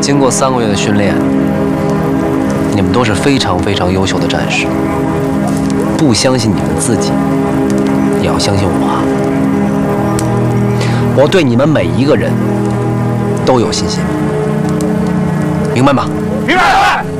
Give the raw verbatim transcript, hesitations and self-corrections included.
经过三个月的训练，你们都是非常非常优秀的战士。不相信你们自己，也要相信我啊！我对你们每一个人都有信心，明白吗？ 明白。